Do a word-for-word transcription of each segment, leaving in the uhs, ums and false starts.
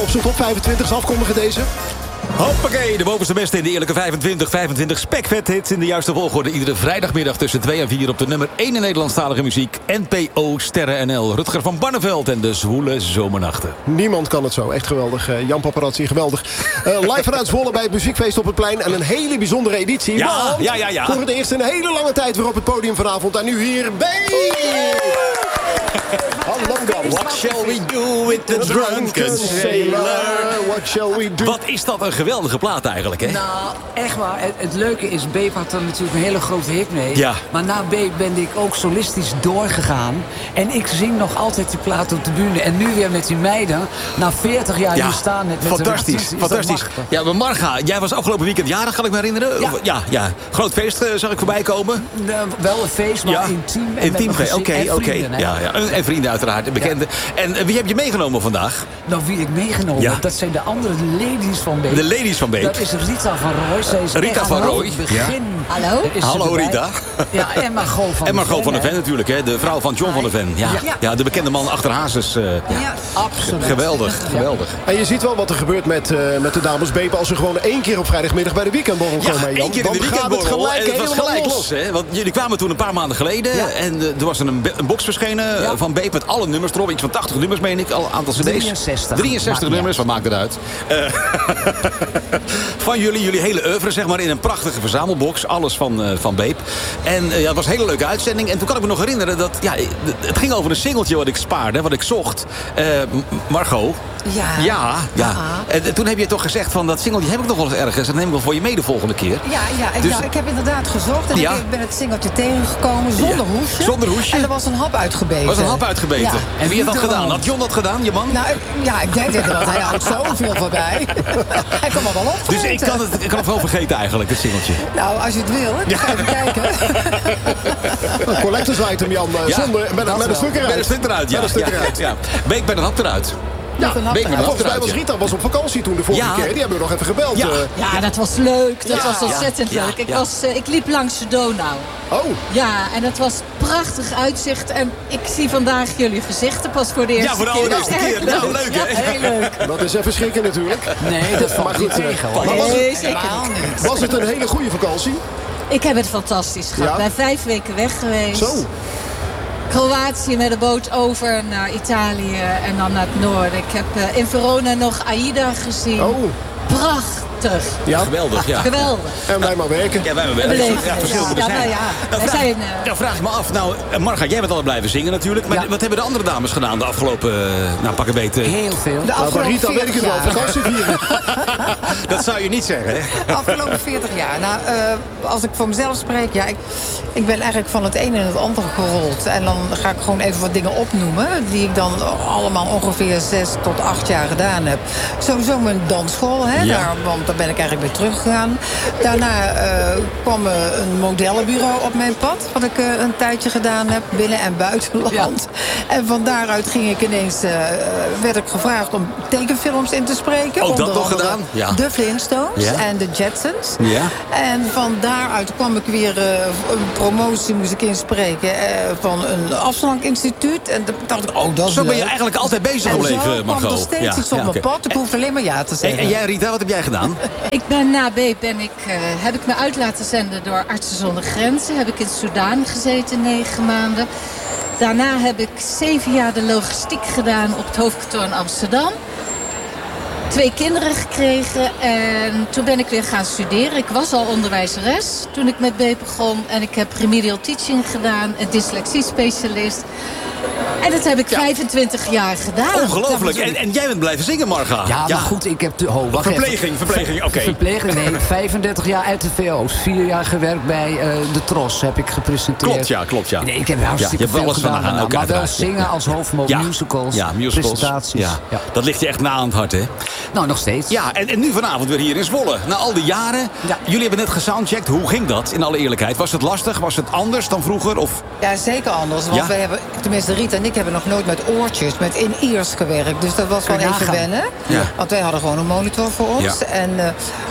Op zijn top vijfentwintig afkondigen deze. Hoppakee, de bovenste beste in de eerlijke vijfentwintig. vijfentwintig spekvet hits in de juiste volgorde. Iedere vrijdagmiddag tussen twee en vier op de nummer één in Nederlandstalige muziek. N P O Sterren N L. Rutger van Barneveld en de zwoele zomernachten. Niemand kan het zo. Echt geweldig. Uh, Jan Paparazzi, geweldig. Uh, live vanuit Zwolle bij het muziekfeest op het plein. En een hele bijzondere editie. Ja, ja, ja, ja. Voor het eerst in een hele lange tijd weer op het podium vanavond. En nu hier bij... Hallo dan. What shall we do with the drunken sailor? What shall we do? Wat is dat een geweldige plaat eigenlijk, hè? Nou, echt waar. Het, het leuke is, Beep had er natuurlijk een hele grote hit mee. Ja. Maar na Beep ben ik ook solistisch doorgegaan. En ik zing nog altijd die plaat op de bühne. En nu weer met die meiden. Na veertig jaar Ja, hier staan. Met, met fantastisch, een fantastisch. Ja, maar Marga, jij was afgelopen weekend jarig, kan ik me herinneren? Ja. ja, ja. Groot feest uh, zag ik voorbij komen. Uh, wel een feest, maar Ja. intiem. En Intiem met feest, oké, en oké. vrienden, hè. Ja, ja. En, en vrienden uiteraard, bekende. Ja. En uh, wie heb je meegenomen vandaag? Nou, wie ik meegenomen Ja. heb, dat zijn de andere ladies van Beep. De ladies van Beep. Dat is Rita van Rooij. Zij is Rita echt van aan Rooij. het begin. Hallo. Is ze Hallo erbij. Rita. Ja, en Margot van En Margot de van der Ven, Ven natuurlijk, hè? De vrouw van John van der Ven. Ja, ja. Ja. de bekende man achter Hazes. Uh, Ja. Absoluut. geweldig, geweldig. En je ziet wel wat er gebeurt met, uh, met de dames Beep... als ze gewoon één keer op vrijdagmiddag bij de weekendborrel Ja, komen. Jan. één keer in de Dan gaat het weekendborrel. gelijk En het was helemaal gelijk los. los, hè? Want jullie kwamen toen een paar maanden geleden. Ja. En uh, er was een, een box verschenen uh, Ja. van Beep met alle nummers erop. Iets van tachtig nummers, meen ik. Al een aantal cd's. drieënzestig. drieënzestig Maakt nummers, wat maakt het uit? Uh, van jullie, jullie hele oeuvre, zeg maar, in een prachtige verzamelbox. Alles van, uh, van Beep. En uh, ja, het was een hele leuke uitzending. En toen kan ik me nog herinneren dat... Ja, het ging over een singeltje wat ik spaarde, wat ik zocht. Uh, Margot. Ja. Ja, ja. Ah. En toen heb je toch gezegd van dat singeltje heb ik nog wel eens ergens. En dat neem ik wel voor je mee de volgende keer. Ja, ja, ik, Dus- nou, ik heb inderdaad gezocht en Ja. ik ben het singeltje tegengekomen zonder Ja. hoesje. Zonder hoesje. En er was een hap uitgebeten. Was een hap uitgebeten. Ja. En wie had dat Niet gedaan? de Had John dat gedaan, je man? Nou, ik- ja, ik denk dat hij houdt zoveel voorbij. Hij kan me wel opvreten. Dus ik kan, het, ik kan het wel vergeten eigenlijk, het singeltje. Nou, als je het wil, dan ga even kijken. Een collectors item, Jan. uh, Ja, zonder, met, met een stuk Met een eruit. stuk eruit, ja. Met een stuk ja, eruit. ja. Beek met een hap eruit. Met een hap Beek met een eruit. hap Volgens mij eruit, was ja. Rita was op vakantie toen de vorige Ja. keer. Die hebben we nog even gebeld. Ja. uh. Ja, dat was leuk. Dat Ja. was ontzettend Ja. leuk. Ik, Ja. was, eh, ik liep langs de Donau. Oh, Ja, en het was prachtig uitzicht. En ik zie vandaag jullie gezichten pas voor de eerste Ja, voor de keer. allereerste Dat is keer. echt Nou, leuk, hè? Ja, heel leuk. dat is even schrikken natuurlijk. Nee, dat valt Maar niet goed, uh, tegen, hoor. maar was, Nee, het, zeker Helemaal niet. niet. was het een hele goede vakantie? Ik heb het fantastisch gehad. Ja? Ik ben vijf weken weg geweest. Zo. Kroatië met de boot over naar Italië en dan naar het noorden. Ik heb eh, in Verona nog Aida gezien. Oh, Prachtig. ja. Geweldig, ja. Geweldig. En wij maar werken. Ja, wij hebben wel Beleefd. ja, verschillende Ja, zijn. nou ja. Nou, Wij vraag, zijn, eh, nou, vraag ik me af. Nou, eh, Marga, jij bent altijd blijven zingen natuurlijk. Maar Ja. wat hebben de andere dames gedaan de afgelopen, uh, nou, pak een beetje. Heel veel. De Nou, maar afgelopen Rita weet ik het veertig wel. jaar. Vakantie vieren. Dat zou je niet zeggen, hè? De afgelopen veertig jaar. Nou, uh, als ik voor mezelf spreek, ja, ik, ik ben eigenlijk van het een in het ander gerold. En dan ga ik gewoon even wat dingen opnoemen, die ik dan allemaal ongeveer zes tot acht jaar gedaan heb. Sowieso mijn dansschool, hè, Ja. daar, want daar ben ik eigenlijk weer teruggegaan. Daarna uh, kwam uh, een modellenbureau op mijn pad, wat ik uh, een tijdje gedaan heb, binnen- en buitenland. En van daaruit ging ik ineens, uh, werd ik gevraagd om tekenfilms in te spreken. Ook dat Onder nog andere gedaan? Ja. De Flintstones Ja. en de Jetsons. Ja. En van daaruit kwam ik weer uh, een promotie moest ik inspreken uh, van een afslankinstituut. En toen dacht ik, oh, dat is Zo ben je leuk. eigenlijk altijd bezig En gebleven, zo kwam Margot. er steeds Ja, iets op ja, mijn oké. pad. Ik hoefde alleen maar ja te En, zeggen. en jij, Rita, wat heb jij gedaan? Ik ben na Beep ben ik, uh, heb ik me uit laten zenden door Artsen zonder Grenzen. Heb ik in Soudaan gezeten negen maanden. Daarna heb ik zeven jaar de logistiek gedaan op het hoofdkantoor in Amsterdam. Twee kinderen gekregen en toen ben ik weer gaan studeren. Ik was al onderwijzeres toen ik met Beep begon. En ik heb remedial teaching gedaan, een dyslexie-specialist. En dat heb ik vijfentwintig jaar gedaan. Ongelooflijk. En, en jij bent blijven zingen, Marga. Ja, maar goed, ik heb... De, oh, wacht Verpleging, even. verpleging, oké. Verpleging, nee. vijfendertig jaar uit de V O's. Vier jaar gewerkt bij uh, De Tros, heb ik gepresenteerd. Klopt, ja, klopt, ja. Nee, ik heb hartstikke Ja, je hebt veel alles van gedaan. gedaan, daarna, ook maar wel uiteraard. zingen als hoofdmoot, Ja. musicals, Ja, musicals. presentaties. Ja. Ja. Dat ligt je echt na aan het hart, hè? Nou, nog steeds. Ja, en, en nu vanavond weer hier in Zwolle. Na al die jaren. Ja. Jullie hebben net gesoundcheckt. Hoe ging dat, in alle eerlijkheid? Was het lastig? Was het anders dan vroeger? Of... Ja, zeker anders. Want Ja? wij hebben, tenminste Rita en ik hebben nog nooit met oortjes, met in-ears gewerkt. Dus dat was wel Kun je even nagaan. wennen. Ja. Want wij hadden gewoon een monitor voor ons. Ja. En uh,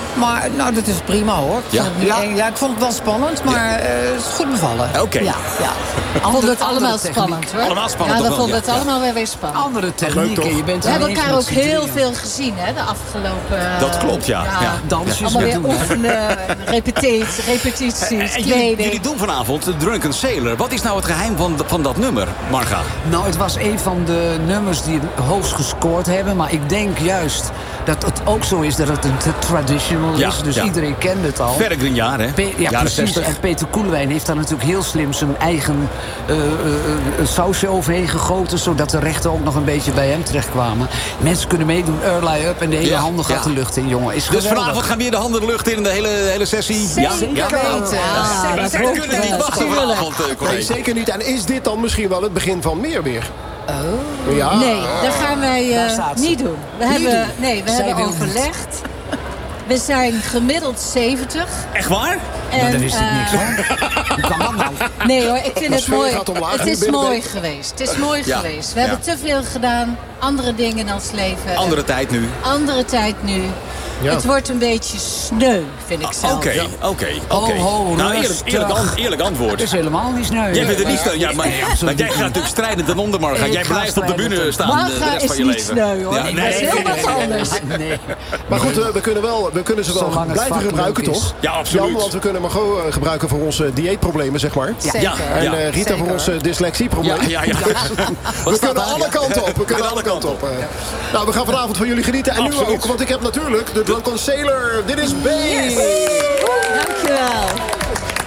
Maar nou, dat is prima hoor. Ik Ja? vond het niet Ja. eng. Ja, ik vond het wel spannend, maar eh, het is goed bevallen. Oké. Ja, ja. We vonden het allemaal spannend, hoor. Allemaal spannend, Ja, we toch wel? vonden het Ja. allemaal weer weer spannend. Andere technieken. toch? Je bent We hebben ineens elkaar met ook z'n heel drieën. veel gezien, hè, de afgelopen... eh, Dat klopt, ja. Ja. Dansjes Allemaal met weer doen. oefenen, repetities, repetities, En jullie, kleding. jullie doen vanavond de Drunken Sailor. Wat is nou het geheim van, van dat nummer, Marga? Nou, het was een van de nummers die het hoogst gescoord hebben. Maar ik denk juist dat het ook zo is dat het een te traditional Ja, is. Dus ja. iedereen kent het al. Verre Grignard, hè? Pe- ja, Jaren precies. zestig. En Peter Koelewijn heeft daar natuurlijk heel slim zijn eigen uh, uh, uh, sausje overheen gegoten. Zodat de rechten ook nog een beetje bij hem terechtkwamen. Mensen kunnen meedoen, early up en de hele Ja, handen gaat ja. de lucht in, jongen. Is Dus geweldig. vanavond gaan weer de handen de lucht in, in de hele, hele sessie. Zeker ja? weten. Ja, Ja, dat Ze hoop kunnen ik niet wel. wachten Tuurlijk. vanavond, eh, Nee, collega. zeker niet. En is dit dan misschien wel het begin van meer weer? Oh. Ja. Nee, dat gaan wij Daar eh, staat ze. niet doen. We Niet hebben, doen. nee, we Zij hebben wil niet. overlegd. We zijn gemiddeld zeventig. Echt waar? Nou, En, daar wist ik eh, niks van. Hoe kan dat nou? Nee hoor, ik vind De het sfeer mooi. gaat omlaag Het nu is binnen mooi de- geweest. Het is mooi Ja, geweest. We ja. hebben te veel gedaan. Andere dingen in ons leven. Andere tijd nu. Andere tijd nu. Ja. Het wordt een beetje sneu, vind ik zelf. Oké, oké, oké. Oh, ho, Nou, eerlijk, rustig. eerlijk, an- eerlijk antwoord. Het is helemaal niet sneu. Jij vindt het niet sneu. Ja, maar, Nee, absoluut maar jij niet. gaat natuurlijk strijden ten onder, Marga. Ik Jij ga blijft op de strijden bühne ten- staan de Marga rest is van je niet leven. sneu, hoor. Ja, Nee, nee, dat is heel wat anders. Nee. Maar goed, eh, we kunnen, wel, we kunnen ze wel Zolang het blijven vak gebruiken, leuk is. toch? Ja, absoluut. Jan, want we kunnen Margot eh, gebruiken voor onze dieetproblemen, zeg maar. Zeker. Ja, En ja. eh, Rita Zeker. voor onze dyslexieprobleem. Ja, ja, ja. We kunnen alle kanten op. We kunnen alle kanten op. eh. Nou, we gaan vanavond van jullie genieten. En nu Absoluut. ook, want ik heb natuurlijk de Drunken Sailor. Dit is B. Dankjewel.